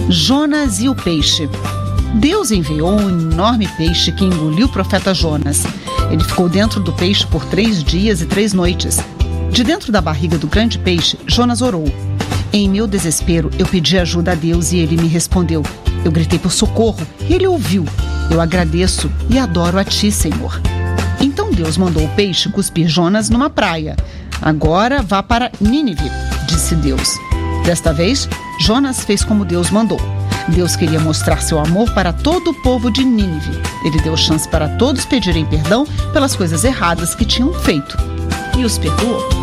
Jonas e o peixe. Deus enviou um enorme peixe que engoliu o profeta Jonas. Ele ficou dentro do peixe por 3 dias e 3 noites. De dentro da barriga do grande peixe, Jonas orou. Em meu desespero, eu pedi ajuda a Deus e ele me respondeu. Eu gritei por socorro e ele ouviu. Eu agradeço e adoro a ti, Senhor. Então Deus mandou o peixe cuspir Jonas numa praia. Agora vá para Nínive, disse Deus. Desta vez, Jonas fez como Deus mandou. Deus queria mostrar seu amor para todo o povo de Nínive. Ele deu chance para todos pedirem perdão pelas coisas erradas que tinham feito. E os perdoou.